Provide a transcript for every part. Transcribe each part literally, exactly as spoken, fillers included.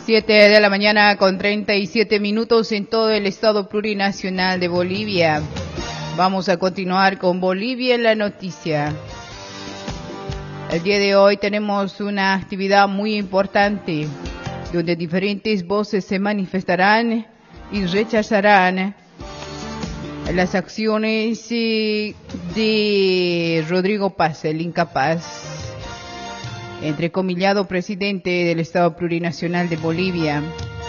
Siete de la mañana con treinta y siete minutos en todo el estado plurinacional de Bolivia. Vamos a continuar con Bolivia en la noticia. El día de hoy tenemos una actividad muy importante donde diferentes voces se manifestarán y rechazarán las acciones de Rodrigo Paz, el incapaz, entrecomillado presidente del Estado Plurinacional de Bolivia.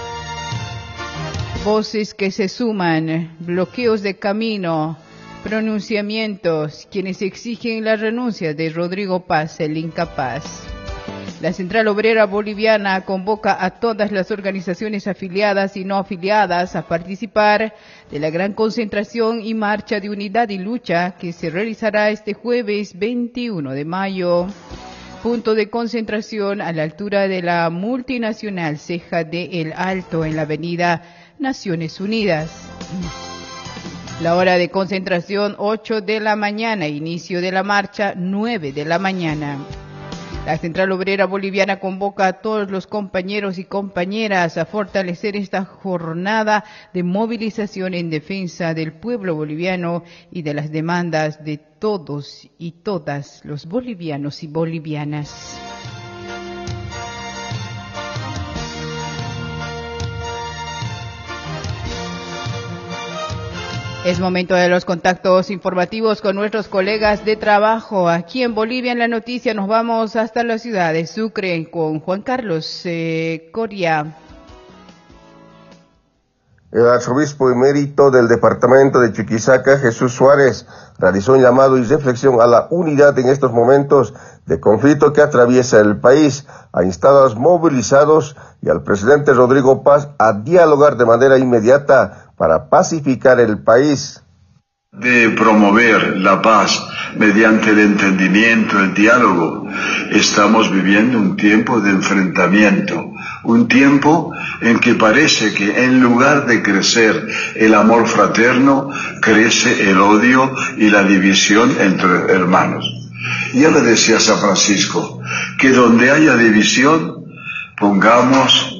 Voces que se suman, bloqueos de camino, pronunciamientos, quienes exigen la renuncia de Rodrigo Paz, el incapaz. La Central Obrera Boliviana convoca a todas las organizaciones afiliadas y no afiliadas a participar de la gran concentración y marcha de unidad y lucha que se realizará este jueves veintiuno de mayo. Punto de concentración a la altura de la multinacional Ceja de El Alto en la avenida Naciones Unidas. La hora de concentración ocho de la mañana, inicio de la marcha nueve de la mañana. La Central Obrera Boliviana convoca a todos los compañeros y compañeras a fortalecer esta jornada de movilización en defensa del pueblo boliviano y de las demandas de todos y todas los bolivianos y bolivianas. Es momento de los contactos informativos con nuestros colegas de trabajo. Aquí en Bolivia en la noticia nos vamos hasta la ciudad de Sucre con Juan Carlos eh, Coria. El arzobispo emérito del departamento de Chuquisaca, Jesús Suárez, realizó un llamado y reflexión a la unidad en estos momentos de conflicto que atraviesa el país. Ha instado a los movilizados y al presidente Rodrigo Paz a dialogar de manera inmediata para pacificar el país. De promover la paz mediante el entendimiento, el diálogo. Estamos viviendo un tiempo de enfrentamiento, un tiempo en que parece que en lugar de crecer el amor fraterno, crece el odio y la división entre hermanos. Ya le decía San Francisco, que donde haya división, pongamos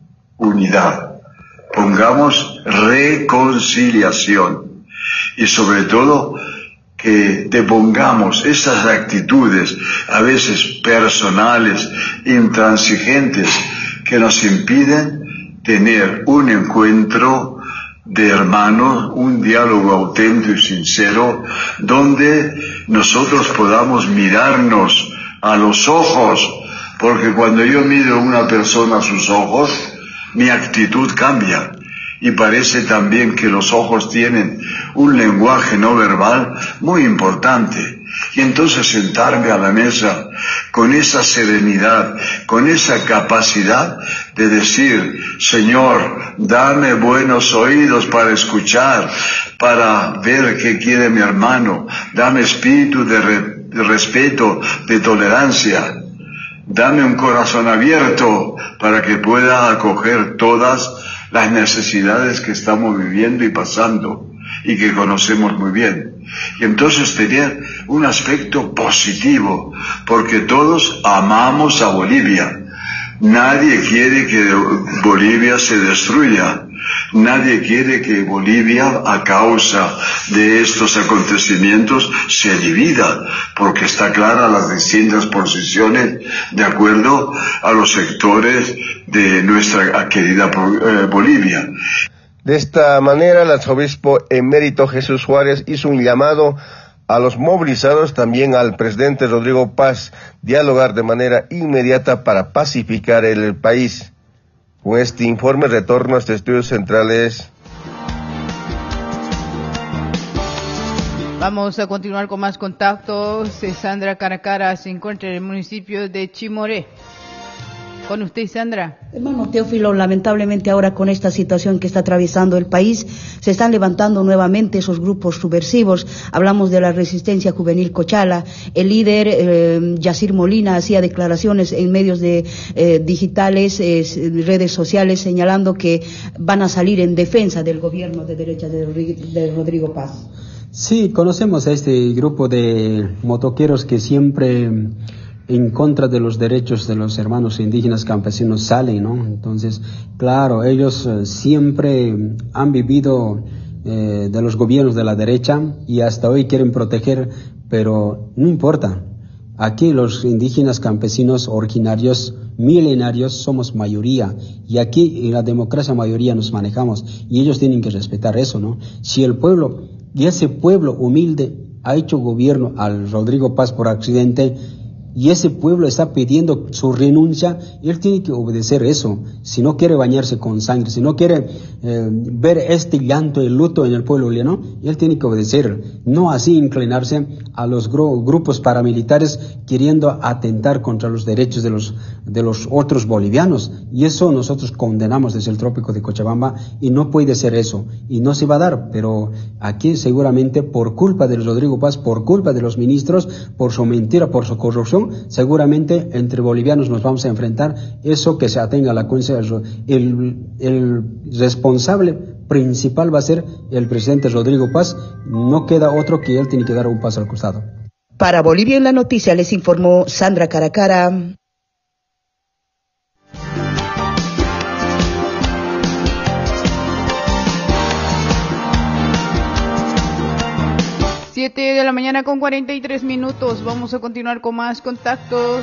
unidad, pongamos reconciliación. Y sobre todo, que depongamos esas actitudes, a veces personales, intransigentes, que nos impiden tener un encuentro de hermanos, un diálogo auténtico y sincero, donde nosotros podamos mirarnos a los ojos, porque cuando yo miro a una persona a sus ojos, mi actitud cambia. Y parece también que los ojos tienen un lenguaje no verbal muy importante. Y entonces sentarme a la mesa con esa serenidad, con esa capacidad de decir, Señor, dame buenos oídos para escuchar, para ver qué quiere mi hermano, dame espíritu de, re, de respeto, de tolerancia, dame un corazón abierto para que pueda acoger todas las necesidades que estamos viviendo y pasando y que conocemos muy bien. Y entonces tener un aspecto positivo, porque todos amamos a Bolivia. Nadie quiere que Bolivia se destruya. Nadie quiere que Bolivia, a causa de estos acontecimientos, se divida, porque está clara las distintas posiciones de acuerdo a los sectores de nuestra querida Bolivia. De esta manera, el arzobispo emérito Jesús Suárez hizo un llamado a los movilizados, también al presidente Rodrigo Paz, dialogar de manera inmediata para pacificar el país. Con este informe retorno a este estudios centrales. Vamos a continuar con más contactos. Sandra Caracara se encuentra en el municipio de Chimoré. Con usted, Sandra. Hermano Teófilo, lamentablemente ahora con esta situación que está atravesando el país, se están levantando nuevamente esos grupos subversivos. Hablamos de la resistencia juvenil Cochala. El líder, eh, Yacir Molina, hacía declaraciones en medios de eh, digitales, eh, redes sociales, señalando que van a salir en defensa del gobierno de derecha de, de Rodrigo Paz. Sí, conocemos a este grupo de motoqueros que siempre en contra de los derechos de los hermanos indígenas campesinos salen, ¿no? Entonces, claro, ellos eh, siempre han vivido eh, de los gobiernos de la derecha y hasta hoy quieren proteger, pero no importa. Aquí los indígenas campesinos originarios, milenarios, somos mayoría, y aquí en la democracia mayoría nos manejamos, y ellos tienen que respetar eso, ¿no? Si el pueblo, y ese pueblo humilde ha hecho gobierno al Rodrigo Paz por accidente, y ese pueblo está pidiendo su renuncia, él tiene que obedecer eso. Si no quiere bañarse con sangre, si no quiere eh, ver este llanto y luto en el pueblo boliviano, él tiene que obedecer, no así inclinarse a los gru grupos paramilitares queriendo atentar contra los derechos de los, de los otros bolivianos. Y eso nosotros condenamos desde el trópico de Cochabamba, y no puede ser eso, y no se va a dar. Pero aquí seguramente por culpa de Rodrigo Paz, por culpa de los ministros, por su mentira, por su corrupción, seguramente entre bolivianos nos vamos a enfrentar. Eso que se atenga a la cuenta, el, el responsable principal va a ser el presidente Rodrigo Paz. No queda otro que él tiene que dar un paso al costado. Para Bolivia en la Noticia les informó Sandra Caracara. Siete de la mañana con cuarenta y tres minutos. Vamos a continuar con más contactos.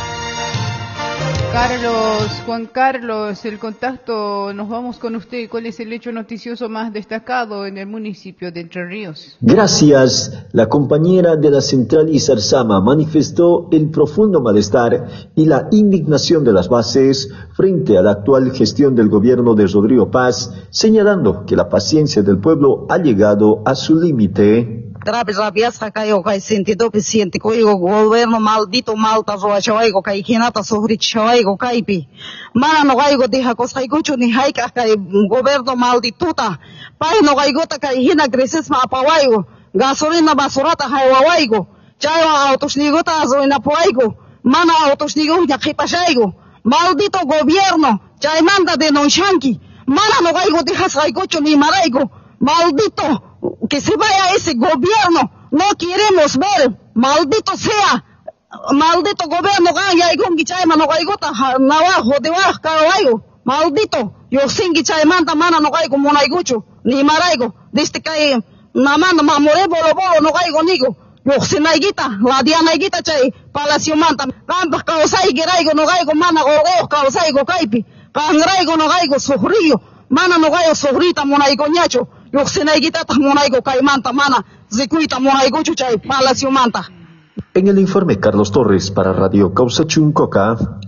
Carlos, Juan Carlos, el contacto, nos vamos con usted. ¿Cuál es el hecho noticioso más destacado en el municipio de Entre Ríos? Gracias. La compañera de la central Izarzama manifestó el profundo malestar y la indignación de las bases frente a la actual gestión del gobierno de Rodrigo Paz, señalando que la paciencia del pueblo ha llegado a su límite. Grave rabiasa kayo kay sentido presidente ko igo gobierno maldito malta roa chawaigo kay hinata sohri chawaigo kay pi mana no kaigo diha ko sai kuchu ni haika kay gobierno maldituta pai no kaigo ta kay hina creces ma pawaigo gasolina basurata haywaigo chaywa autos nigota azoina pawaigo mana autos nigo ya khipashaigo maldito gobierno chay manda de nonchanki mana no kaigo diha sai kuchu ni maraigo maldito. Que se vaya ese gobierno, no queremos ver, maldito sea, maldito gobierno, gaya y gungi chaima no gaigota, nawajo de waj kawaigo, maldito, yo singi chaimanta mana no gaigo monaigucho, ni maraigo, diste kay, namanda mamore bolo bolo no gaigo nigo, yo sinaiguita, la dianaiguita chay, palacio manta, campas kausai geraigo no gaigo mana gorgo kausaigo kaipi, kangraigo no gaigo sufrillo, mana no gaigo sufrita monaigo ñacho, yo sinaiguita ta monaigo caimanta mana, zikuita monaigo chuchay, palacio manta. En el informe Carlos Torres para Radio Causa Chuncoca.